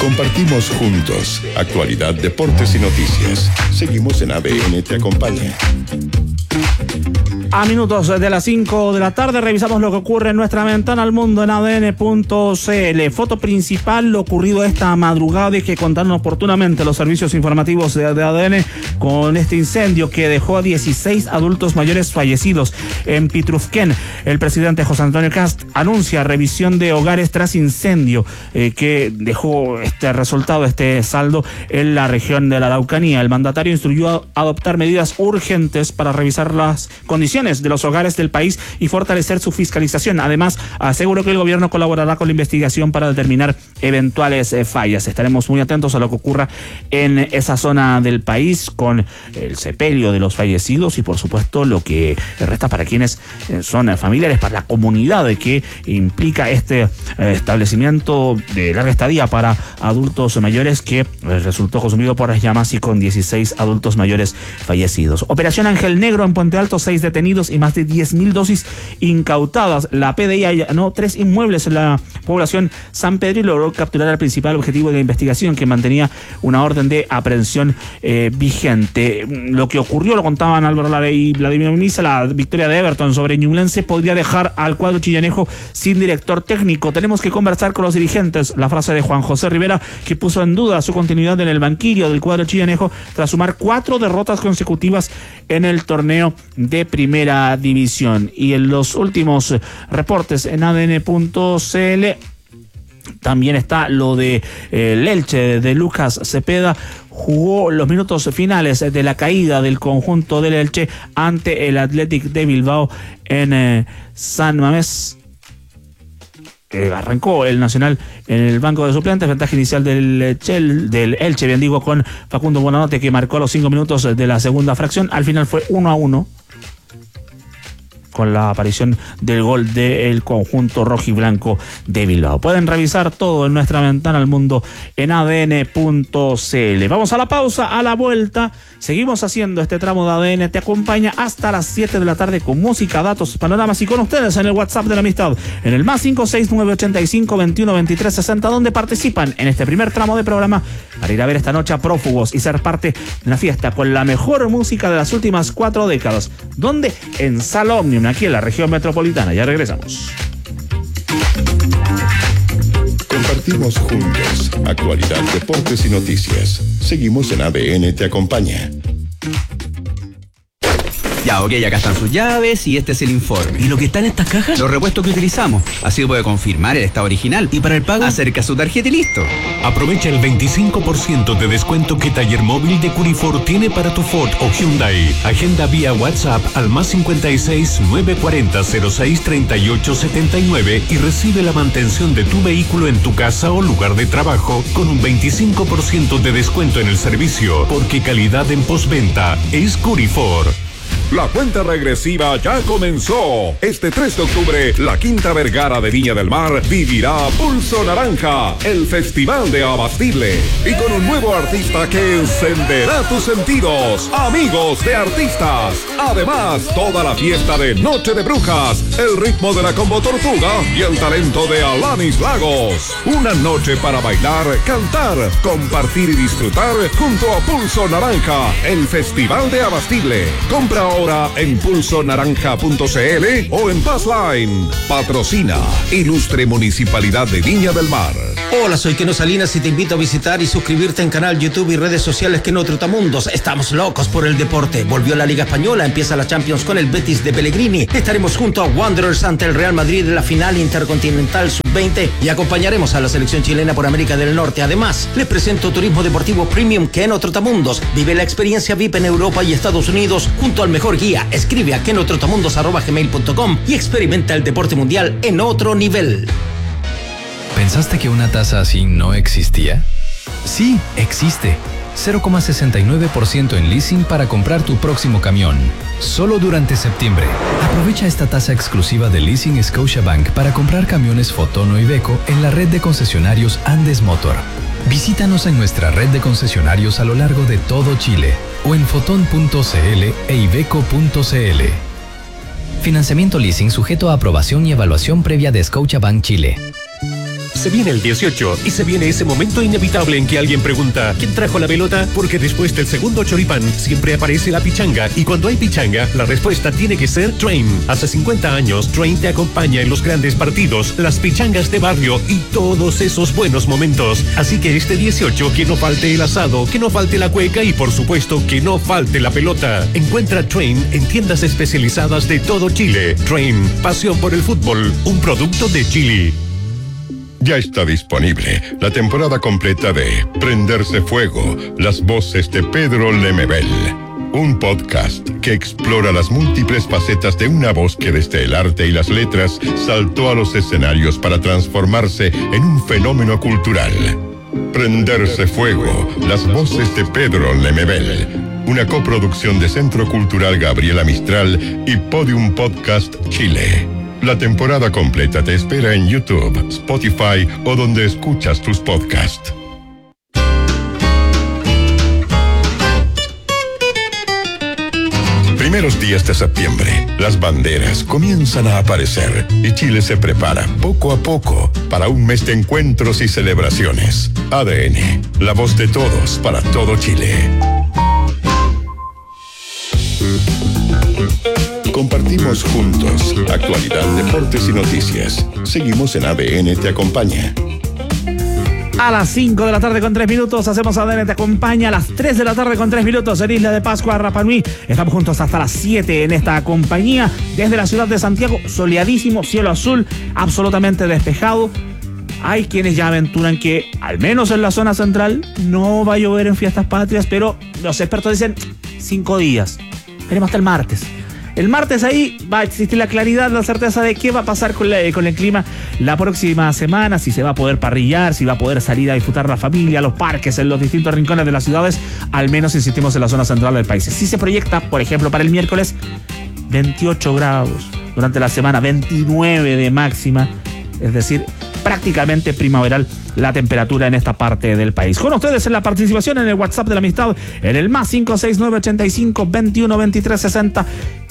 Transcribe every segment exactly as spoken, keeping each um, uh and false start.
Compartimos juntos actualidad, deportes y noticias. Seguimos en A D N Te Acompaña. A minutos de las cinco de la tarde revisamos lo que ocurre en nuestra ventana al mundo en A D N punto C L. Foto principal, lo ocurrido esta madrugada y que contaron oportunamente los servicios informativos de, de A D N con este incendio que dejó a dieciséis adultos mayores fallecidos en Pitrufquén. El presidente José Antonio Kast anuncia revisión de hogares tras incendio eh, que dejó este resultado, este saldo en la región de la Araucanía. El mandatario instruyó a adoptar medidas urgentes para revisar las condiciones de los hogares del país y fortalecer su fiscalización. Además, aseguró que el gobierno colaborará con la investigación para determinar eventuales eh, fallas. Estaremos muy atentos a lo que ocurra en esa zona del país con el sepelio de los fallecidos y, por supuesto, lo que resta para quienes eh, son familiares, para la comunidad que implica este eh, establecimiento de larga estadía para adultos mayores que eh, resultó consumido por las llamas y con dieciséis adultos mayores fallecidos. Operación Ángel Negro en Puente Alto, seis detenidos y más de diez mil dosis incautadas. La P D I allanó tres inmuebles en la población San Pedro y logró capturar al principal objetivo de la investigación, que mantenía una orden de aprehensión eh, vigente. Lo que ocurrió, lo contaban Álvaro Lara y Vladimir Misa, la victoria de Everton sobre Ñublense podría dejar al cuadro chillanejo sin director técnico. Tenemos que conversar con los dirigentes. La frase de Juan José Rivera, que puso en duda su continuidad en el banquillo del cuadro chillanejo tras sumar cuatro derrotas consecutivas en el torneo de primera división. Y en los últimos reportes en A D N punto C L también está lo de eh, el Elche de Lucas Cepeda. Jugó los minutos finales de la caída del conjunto del Elche ante el Athletic de Bilbao en eh, San Mamés. Eh, arrancó el Nacional en el banco de suplentes, ventaja inicial del Elche, del Elche, bien digo, con Facundo Buonanotte, que marcó a los cinco minutos de la segunda fracción. Al final fue uno a uno con la aparición del gol del conjunto rojiblanco de Bilbao. Pueden revisar todo en nuestra ventana al mundo en A D N punto C L. Vamos a la pausa, a la vuelta seguimos haciendo este tramo de A D N Te Acompaña hasta las siete de la tarde con música, datos, panoramas y con ustedes en el WhatsApp de la amistad, en el más cinco seis nueve ocho cinco veintiuno veintitrés sesenta, donde participan en este primer tramo de programa para ir a ver esta noche a Prófugos y ser parte de una fiesta con la mejor música de las últimas cuatro décadas. ¿Dónde? En Sala Omnium, aquí en la región metropolitana. Ya regresamos. Compartimos juntos actualidad, deportes y noticias. Seguimos en A D N Te Acompaña. Ya, ok, acá están sus llaves y este es el informe. ¿Y lo que está en estas cajas? Los repuestos que utilizamos. Así puede confirmar el estado original. ¿Y para el pago? Acerca su tarjeta y listo. Aprovecha el veinticinco por ciento de descuento que Taller Móvil de Curifor tiene para tu Ford o Hyundai. Agenda vía WhatsApp al más cincuenta y seis, nueve cuarenta, cero seis, treinta y ocho setenta y nueve y recibe la mantención de tu vehículo en tu casa o lugar de trabajo con un veinticinco por ciento de descuento en el servicio, porque calidad en postventa es Curifor. La cuenta regresiva ya comenzó. Este tres de octubre, la Quinta Vergara de Viña del Mar vivirá Pulso Naranja, el festival de abastible. Y con un nuevo artista que encenderá tus sentidos. Amigos de artistas. Además, toda la fiesta de Noche de Brujas, el ritmo de la Combo Tortuga y el talento de Alanis Lagos. Una noche para bailar, cantar, compartir y disfrutar junto a Pulso Naranja, el festival de abastible. Compra ahora en pulso naranja punto c l o en Passline. Patrocina Ilustre Municipalidad de Viña del Mar. Hola, soy Keno Salinas y te invito a visitar y suscribirte en canal YouTube y redes sociales Keno Trotamundos. Estamos locos por el deporte. Volvió la Liga Española, empieza la Champions con el Betis de Pellegrini. Estaremos junto a Wanderers ante el Real Madrid en la final intercontinental sub veinte y acompañaremos a la selección chilena por América del Norte. Además, les presento Turismo Deportivo Premium Keno Trotamundos. Vive la experiencia V I P en Europa y Estados Unidos junto al mejor guía. Escribe a kenotrotamundos arroba gmail punto com y experimenta el deporte mundial en otro nivel. ¿Pensaste que una tasa así no existía? Sí, existe. cero coma sesenta y nueve por ciento en leasing para comprar tu próximo camión. Solo durante septiembre. Aprovecha esta tasa exclusiva de Leasing Scotiabank para comprar camiones Foton o Iveco en la red de concesionarios Andes Motor. Visítanos en nuestra red de concesionarios a lo largo de todo Chile o en foton punto c l e iveco punto c l. Financiamiento leasing sujeto a aprobación y evaluación previa de Scotiabank Chile. Se viene el dieciocho y se viene ese momento inevitable en que alguien pregunta ¿quién trajo la pelota? Porque después del segundo choripán siempre aparece la pichanga, y cuando hay pichanga la respuesta tiene que ser Train. Hace cincuenta años Train te acompaña en los grandes partidos, las pichangas de barrio y todos esos buenos momentos. Así que este dieciocho que no falte el asado, que no falte la cueca y por supuesto que no falte la pelota. Encuentra Train en tiendas especializadas de todo Chile. Train, pasión por el fútbol, un producto de Chile. Ya está disponible la temporada completa de Prenderse Fuego, las voces de Pedro Lemebel. Un podcast que explora las múltiples facetas de una voz que desde el arte y las letras saltó a los escenarios para transformarse en un fenómeno cultural. Prenderse Fuego, las voces de Pedro Lemebel. Una coproducción de Centro Cultural Gabriela Mistral y Podium Podcast Chile. La temporada completa te espera en YouTube, Spotify o donde escuchas tus podcasts. Primeros días de septiembre, las banderas comienzan a aparecer y Chile se prepara poco a poco para un mes de encuentros y celebraciones. A D N, la voz de todos para todo Chile. Compartimos juntos actualidad, deportes y noticias. Seguimos en A D N Te Acompaña. A las cinco de la tarde con tres minutos hacemos A D N Te Acompaña. A las tres de la tarde con tres minutos en Isla de Pascua, Rapa Nui. Estamos juntos hasta las siete en esta compañía. Desde la ciudad de Santiago, soleadísimo, cielo azul, absolutamente despejado. Hay quienes ya aventuran que, al menos en la zona central, no va a llover en fiestas patrias, pero los expertos dicen cinco días. Veremos hasta el martes. El martes ahí va a existir la claridad, la certeza de qué va a pasar con, la, con el clima la próxima semana, si se va a poder parrillar, si va a poder salir a disfrutar la familia, los parques en los distintos rincones de las ciudades, al menos insistimos en la zona central del país. Si se proyecta, por ejemplo, para el miércoles, veintiocho grados, durante la semana veintinueve de máxima, es decir, prácticamente primaveral la temperatura en esta parte del país. Con ustedes en la participación en el WhatsApp de la amistad, en el más cinco seis nueve ochenta y cinco veintiuno veintitrés sesenta,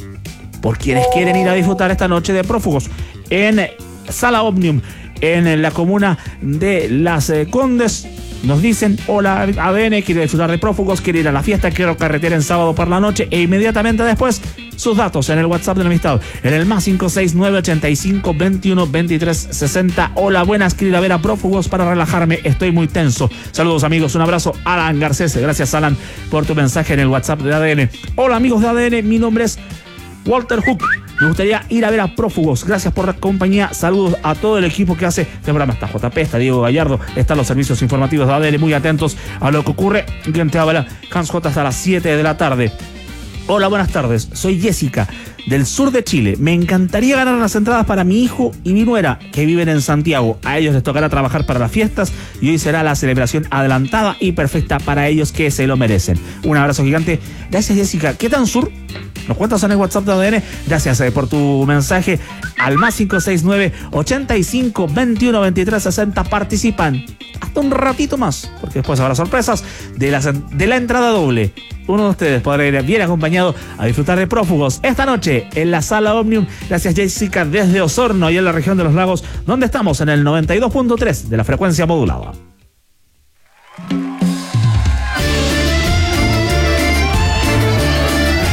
por quienes quieren ir a disfrutar esta noche de prófugos en Sala Omnium, en la comuna de Las Condes. Nos dicen, hola A D N, quiere disfrutar de prófugos, quiere ir a la fiesta, quiero carretera en sábado por la noche, e inmediatamente después sus datos en el WhatsApp de la amistad, en el más cinco seis nueve ochenta y cinco veintiuno veintitrés sesenta. Hola, buenas, quiero ir a ver a prófugos para relajarme, estoy muy tenso. Saludos amigos, un abrazo. Alan Garcés, gracias Alan por tu mensaje en el WhatsApp de A D N. Hola amigos de A D N, mi nombre es Walter Hook. Me gustaría ir a ver a prófugos. Gracias por la compañía. Saludos a todo el equipo que hace este programa. Está J P, está Diego Gallardo, están los servicios informativos de A D N, muy atentos a lo que ocurre. Quien te habla, Hans J, hasta las siete de la tarde. Hola, buenas tardes. Soy Jessica, del sur de Chile. Me encantaría ganar las entradas para mi hijo y mi nuera, que viven en Santiago. A ellos les tocará trabajar para las fiestas y hoy será la celebración adelantada y perfecta para ellos, que se lo merecen. Un abrazo gigante. Gracias, Jessica. ¿Qué tan sur? Nos cuentas en el WhatsApp de A D N. Gracias eh, por tu mensaje al más cinco seis nueve ochenta y cinco veintiuno veintitrés sesenta. Participan hasta un ratito más, porque después habrá sorpresas de la, de la entrada doble. Uno de ustedes podrá ir bien acompañado a disfrutar de prófugos esta noche en la Sala Omnium. Gracias, Jessica, desde Osorno y en la región de los lagos, donde estamos en el noventa y dos punto tres de la frecuencia modulada.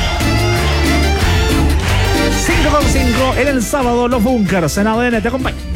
cinco con cinco en el sábado, los Bunkers en A D N Te Acompaña.